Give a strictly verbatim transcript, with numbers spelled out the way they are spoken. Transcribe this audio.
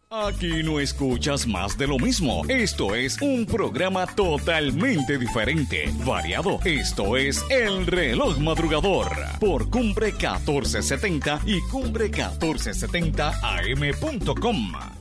Aquí no escuchas más de lo mismo. Esto es un programa totalmente diferente, variado. Esto es El Reloj Madrugador por Cumbre catorce setenta y Cumbre catorce setenta A M punto com.